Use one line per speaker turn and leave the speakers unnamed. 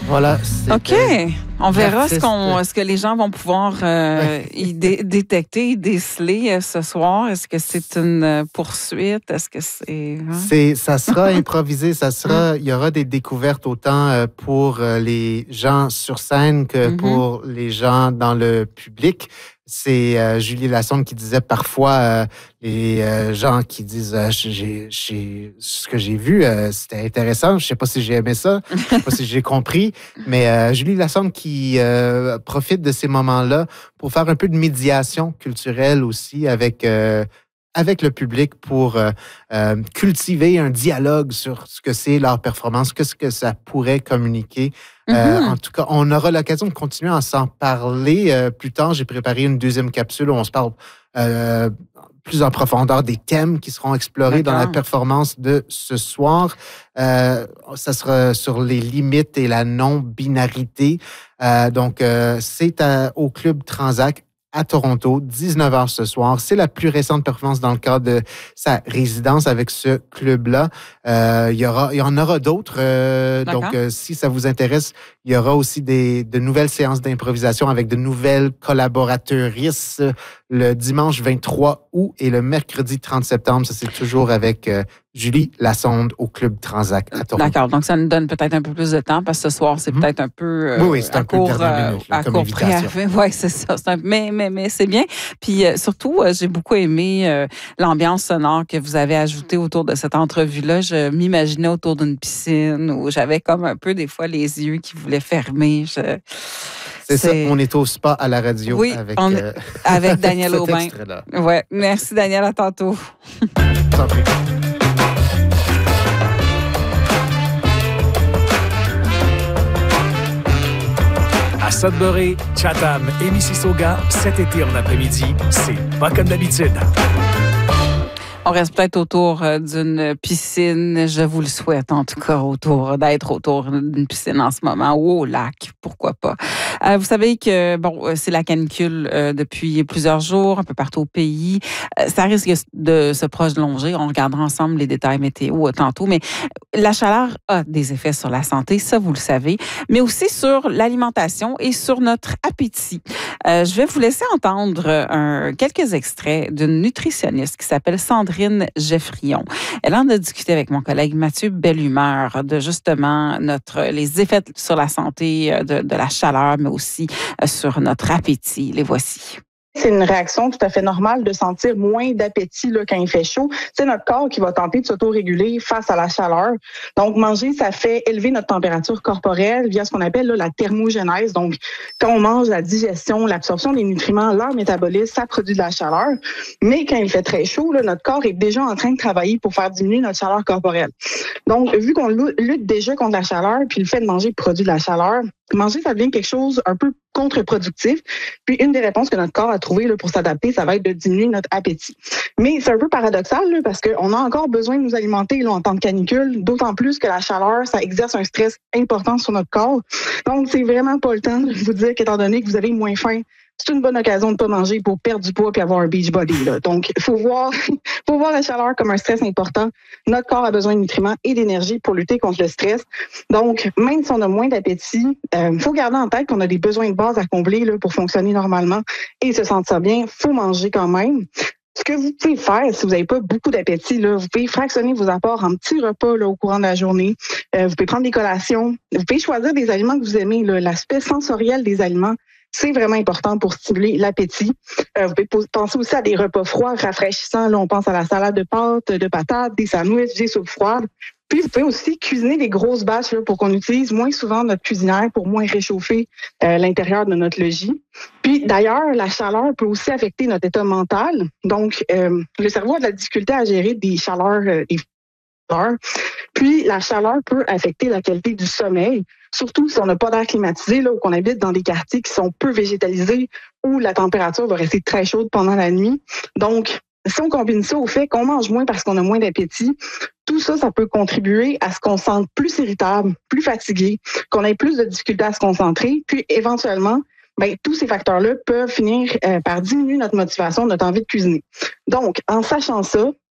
Voilà.
OK. On verra ce que les gens vont pouvoir détecter, déceler ce soir. Est-ce que c'est une poursuite? Est-ce que c'est... Hein?
Ça sera improvisé. Il y aura des découvertes autant pour les gens sur scène que pour les gens dans le public. C'est Julie Lassonde qui disait parfois les gens qui disent ce que j'ai vu, c'était intéressant. Je sais pas si j'ai aimé ça, je sais pas si j'ai compris, mais Julie Lassonde qui profite de ces moments-là pour faire un peu de médiation culturelle aussi avec le public pour cultiver un dialogue sur ce que c'est leur performance, ce que ça pourrait communiquer. En tout cas, on aura l'occasion de continuer à s'en parler plus tard. J'ai préparé une deuxième capsule où on se parle plus en profondeur des thèmes qui seront explorés dans la performance de ce soir. Ça sera sur les limites et la non-binarité. Donc, c'est au Club Transac à Toronto, 19h ce soir. C'est la plus récente performance dans le cadre de sa résidence avec ce club-là. Il y en aura d'autres. Donc, si ça vous intéresse, il y aura aussi de nouvelles séances d'improvisation avec de nouvelles collaboratrices le dimanche 23 août et le mercredi 30 septembre. Ça, c'est toujours avec Julie Lassonde au Club Transac à Toronto.
D'accord. Donc, ça nous donne peut-être un peu plus de temps parce que ce soir, c'est peut-être un peu
oui, c'est un peu dernière minute,
à court préavis. Oui, c'est ça. Mais c'est bien. Puis surtout, j'ai beaucoup aimé l'ambiance sonore que vous avez ajoutée autour de cette entrevue-là. Je m'imaginais autour d'une piscine où j'avais comme un peu des fois les yeux qui voulaient fermer.
C'est ça, on est au spa à la radio
avec Daniel Aubin. Ouais. Merci Daniel, à tantôt.
À Sudbury, Chatham et Mississauga, cet été en après-midi, c'est pas comme d'habitude.
On reste peut-être autour d'une piscine, je vous le souhaite en tout cas, d'être autour d'une piscine en ce moment, ou au lac, pourquoi pas. Vous savez que c'est la canicule depuis plusieurs jours, un peu partout au pays. Ça risque de se prolonger. On regardera ensemble les détails météo tantôt, mais la chaleur a des effets sur la santé, ça vous le savez, mais aussi sur l'alimentation et sur notre appétit. Je vais vous laisser entendre quelques extraits d'une nutritionniste qui s'appelle Sandrine Geffrion. Elle en a discuté avec mon collègue Mathieu Bellumeur de justement les effets sur la santé de la chaleur, mais aussi sur notre appétit. Les voici.
C'est une réaction tout à fait normale de sentir moins d'appétit là, quand il fait chaud. C'est notre corps qui va tenter de s'auto-réguler face à la chaleur. Donc, manger, ça fait élever notre température corporelle via ce qu'on appelle là, la thermogénèse. Donc, quand on mange, la digestion, l'absorption des nutriments, leur métabolisme, ça produit de la chaleur. Mais quand il fait très chaud, là, notre corps est déjà en train de travailler pour faire diminuer notre chaleur corporelle. Donc, vu qu'on lutte déjà contre la chaleur, puis le fait de manger produit de la chaleur, manger, ça devient quelque chose un peu contre-productif. Puis une des réponses que notre corps a trouvées là, pour s'adapter, ça va être de diminuer notre appétit. Mais c'est un peu paradoxal là, parce qu'on a encore besoin de nous alimenter là, en temps de canicule, d'autant plus que la chaleur, ça exerce un stress important sur notre corps. Donc, c'est vraiment pas le temps de vous dire qu'étant donné que vous avez moins faim, c'est une bonne occasion de pas manger pour perdre du poids puis avoir un beach body. Là. Donc, il faut voir la chaleur comme un stress important. Notre corps a besoin de nutriments et d'énergie pour lutter contre le stress. Donc, même si on a moins d'appétit, il faut garder en tête qu'on a des besoins de base à combler là, pour fonctionner normalement et se sentir bien. Il faut manger quand même. Ce que vous pouvez faire, si vous n'avez pas beaucoup d'appétit, là, vous pouvez fractionner vos apports en petits repas là, au courant de la journée. Vous pouvez prendre des collations. Vous pouvez choisir des aliments que vous aimez. Là. L'aspect sensoriel des aliments, c'est vraiment important pour stimuler l'appétit. Vous pouvez penser aussi à des repas froids, rafraîchissants. Là, on pense à la salade de pâtes, de patates, des sandwichs, des soupes froides. Puis, vous pouvez aussi cuisiner des grosses batches là, pour qu'on utilise moins souvent notre cuisinière pour moins réchauffer l'intérieur de notre logis. Puis, d'ailleurs, la chaleur peut aussi affecter notre état mental. Donc, le cerveau a de la difficulté à gérer des chaleurs, Puis, la chaleur peut affecter la qualité du sommeil, surtout si on n'a pas d'air climatisé là, ou qu'on habite dans des quartiers qui sont peu végétalisés où la température va rester très chaude pendant la nuit. Donc, si on combine ça au fait qu'on mange moins parce qu'on a moins d'appétit, tout ça, ça peut contribuer à ce qu'on se sente plus irritable, plus fatigué, qu'on ait plus de difficultés à se concentrer, puis éventuellement, tous ces facteurs-là peuvent finir par diminuer notre motivation, notre envie de cuisiner. Donc, en sachant ça,